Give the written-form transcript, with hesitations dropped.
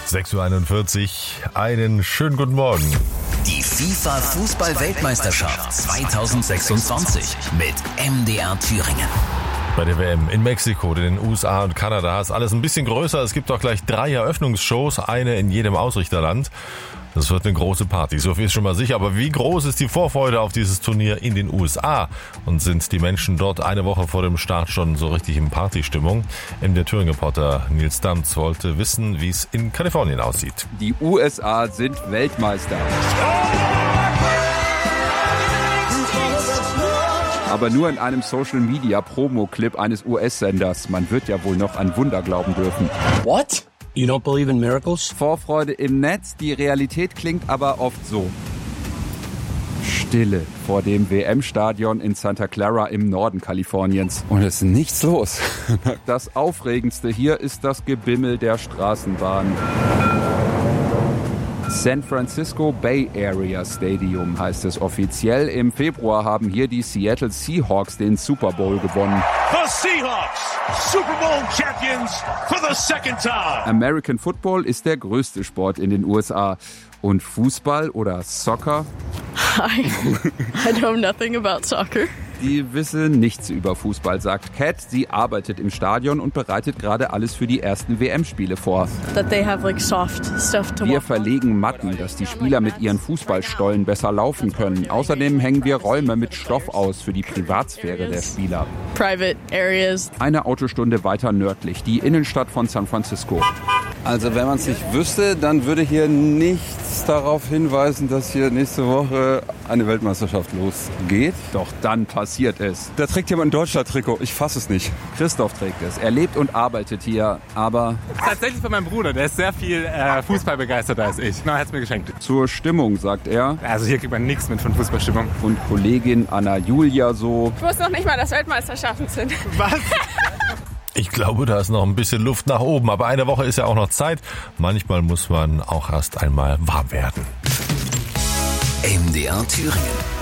6:41 Uhr, einen schönen guten Morgen. Die FIFA-Fußball-Weltmeisterschaft 2026 mit MDR Thüringen. Bei der WM in Mexiko, in den USA und Kanada ist alles ein bisschen größer. Es gibt auch gleich 3 Eröffnungsshows, eine in jedem Ausrichterland. Das wird eine große Party, so viel ist schon mal sicher. Aber wie groß ist die Vorfreude auf dieses Turnier in den USA? Und sind die Menschen dort eine Woche vor dem Start schon so richtig in Partystimmung? Der Thüringen-Reporter Nils Damz wollte wissen, wie es in Kalifornien aussieht. Die USA sind Weltmeister. Aber nur in einem Social-Media-Promo-Clip eines US-Senders. Man wird ja wohl noch an Wunder glauben dürfen. What? You don't believe in miracles? Vorfreude im Netz, die Realität klingt aber oft so. Stille vor dem WM-Stadion in Santa Clara im Norden Kaliforniens. Und es ist nichts los. Das Aufregendste hier ist das Gebimmel der Straßenbahn. San Francisco Bay Area Stadium heißt es offiziell. Im Februar haben hier die Seattle Seahawks den Super Bowl gewonnen. The Seahawks, Super Bowl Champions for the second time. American Football ist der größte Sport in den USA. Und Fußball oder Soccer? I know nothing about soccer. Die wisse nichts über Fußball, sagt Kat. Sie arbeitet im Stadion und bereitet gerade alles für die ersten WM-Spiele vor. Wir verlegen Matten, dass die Spieler mit ihren Fußballstollen besser laufen können. Außerdem hängen wir Räume mit Stoff aus für die Privatsphäre der Spieler. Private areas. Eine Autostunde weiter nördlich, die Innenstadt von San Francisco. Also wenn man es nicht wüsste, dann würde hier nichts darauf hinweisen, dass hier nächste Woche eine Weltmeisterschaft losgeht. Doch dann passiert es. Da trägt jemand ein Deutschland-Trikot. Ich fasse es nicht. Christoph trägt es. Er lebt und arbeitet hier, aber... Tatsächlich von meinem Bruder. Der ist sehr viel Fußball begeisterter als ich. Er hat es mir geschenkt. Zur Stimmung, sagt er. Also hier kriegt man nichts mit von Fußballstimmung. Und Kollegin Anna Julia so... Ich wusste noch nicht mal, dass Weltmeisterschaften sind. Was? Ich glaube, da ist noch ein bisschen Luft nach oben, aber eine Woche ist ja auch noch Zeit. Manchmal muss man auch erst einmal warm werden. MDR Thüringen.